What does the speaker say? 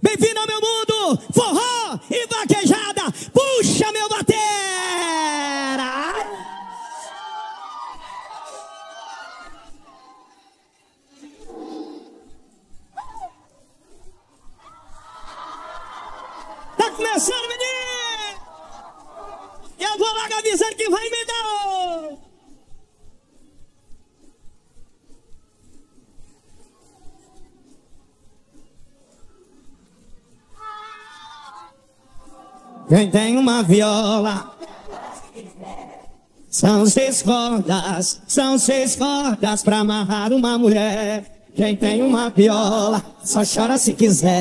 Bem-vindo ao meu mundo, forró e vaquejada. Puxa, meu batera. Tá começando, menino. E eu vou logo avisando que vai me dar. Quem tem uma viola, são 6 cordas pra amarrar uma mulher. Quem tem uma viola, só chora se quiser.